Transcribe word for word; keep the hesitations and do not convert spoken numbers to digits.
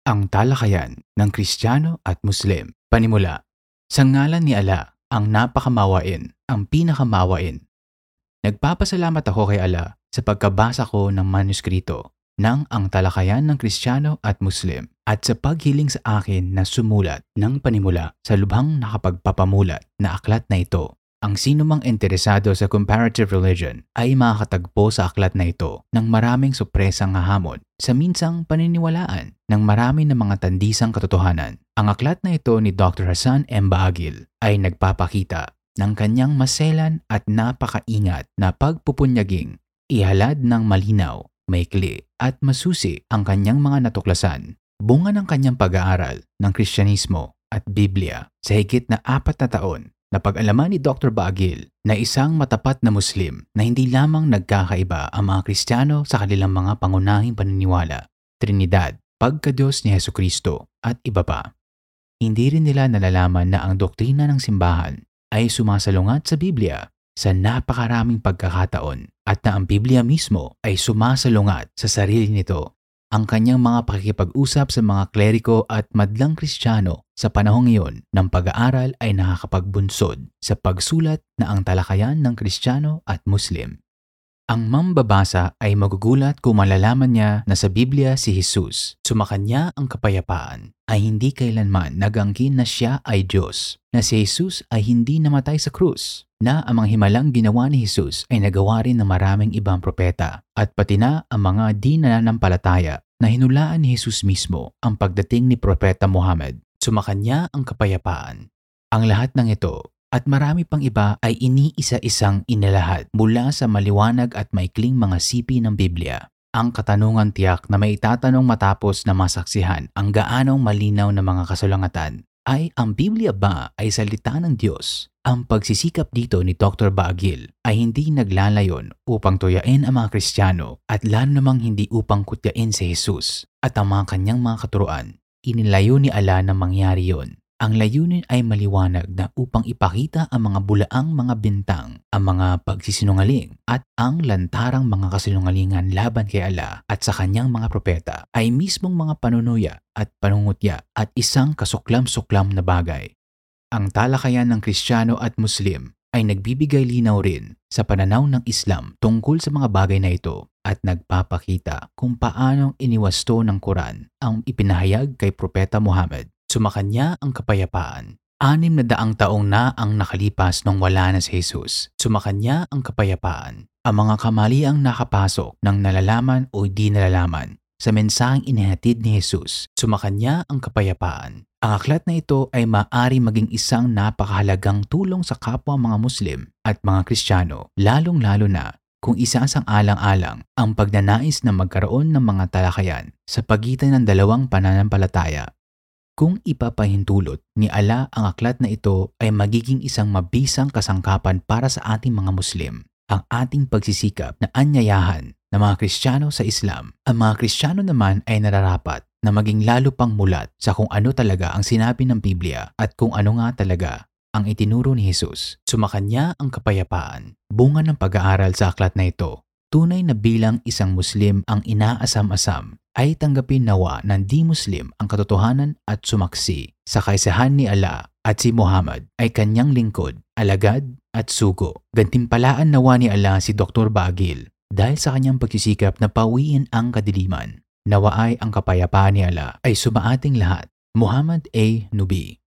Ang talakayan ng Kristiyano at Muslim. Panimula. Sa ngalan ni Allah, ang napakamawain, ang pinakamawain. Nagpapasalamat ako kay Allah sa pagkabasa ko ng manuskrito ng ang talakayan ng Kristiyano at Muslim at sa paghiling sa akin na sumulat ng panimula sa lubhang nakapagpapamulat na aklat na ito. Ang sinumang interesado sa comparative religion ay makakatagpo sa aklat na ito ng maraming supresang hamon sa minsang paniniwalaan ng marami ng mga tandisang katotohanan. Ang aklat na ito ni Doctor Hassan M. Baagil ay nagpapakita ng kanyang maselan at napakaingat na pagpupunyaging ihalad ng malinaw, maikli at masusi ang kanyang mga natuklasan. Bunga ng kanyang pag-aaral ng Kristyanismo at Biblia sa higit na apat na taon. Napag-alaman ni Doctor Baagil na isang matapat na Muslim na hindi lamang nagkakaiba ang mga Kristiyano sa kanilang mga pangunahing paniniwala, Trinidad, pagka-Diyos ni Hesukristo at iba pa. Hindi rin nila nalalaman na ang doktrina ng simbahan ay sumasalungat sa Biblia sa napakaraming pagkakataon at na ang Biblia mismo ay sumasalungat sa sarili nito. Ang kanyang mga pakikipag-usap sa mga kleriko at madlang Kristiyano sa panahong iyon ng pag-aaral ay nakakapagbunsod sa pagsulat na ang talakayan ng Kristiyano at Muslim. Ang mambabasa ay magugulat kung malalaman niya na sa Biblia si Jesus, sumakanya ang kapayapaan, ay hindi kailanman nagangkin na siya ay Diyos, na si Jesus ay hindi namatay sa krus, na ang mga himalang ginawa ni Jesus ay nagawa rin ng maraming ibang propeta, at pati na ang mga di nananampalataya na hinulaan ni Jesus mismo ang pagdating ni Propeta Muhammad, sumakanya ang kapayapaan. Ang lahat ng ito at marami pang iba ay iniisa-isang inilahad mula sa maliwanag at maikling mga sipi ng Biblia. Ang katanungan tiyak na may itatanong matapos na masaksihan ang gaanong malinaw na mga kasulangatan ay ang Biblia ba ay salita ng Diyos? Ang pagsisikap dito ni Doctor Baagil ay hindi naglalayon upang tuyain ang mga Kristiyano at lalo namang hindi upang kutyain si Jesus at ang mga kanyang mga katuruan. Inilayo ni Allah na mangyari yon. Ang layunin ay maliwanag na upang ipakita ang mga bulaang mga bintang, ang mga pagsisinungaling at ang lantarang mga kasinungalingan laban kay Allah at sa kanyang mga propeta ay mismong mga panunuya at panungutya at isang kasuklam-suklam na bagay. Ang talakayan ng Kristiyano at Muslim ay nagbibigay linaw rin sa pananaw ng Islam tungkol sa mga bagay na ito at nagpapakita kung paanong iniwasto ng Quran ang ipinahayag kay Propeta Muhammad. Sumakanya ang kapayapaan. Anim na daang taong na ang nakalipas nung wala na si Jesus. Sumakanya ang kapayapaan. Ang mga kamaliang nakapasok ng nalalaman o di nalalaman sa mensaheng inihatid ni Jesus. Sumakanya ang kapayapaan. Ang aklat na ito ay maaari maging isang napakahalagang tulong sa kapwa mga Muslim at mga Kristiyano, lalong-lalo na kung isasang-alang-alang ang pagnanais na magkaroon ng mga talakayan sa pagitan ng dalawang pananampalataya. Kung ipapahintulot ni Allah ang aklat na ito ay magiging isang mabisang kasangkapan para sa ating mga Muslim. Ang ating pagsisikap na anyayahan ng mga Kristiyano sa Islam. Ang mga Kristiyano naman ay nararapat na maging lalo pang mulat sa kung ano talaga ang sinabi ng Biblia at kung ano nga talaga ang itinuro ni Jesus. Sumakanya ang kapayapaan. Bunga ng pag-aaral sa aklat na ito. Tunay na bilang isang Muslim ang inaasam-asam ay tanggapin nawa ng di-Muslim ang katotohanan at sumaksi sa kaisahan ni Allah at si Muhammad ay kanyang lingkod, alagad at sugo. Gantimpalaan nawa ni Allah si Doctor Baagil dahil sa kanyang pagsisikap na pawiin ang kadiliman. Nawa ay ang kapayapaan ni Allah ay sumaating lahat. Muhammad A. Nubi.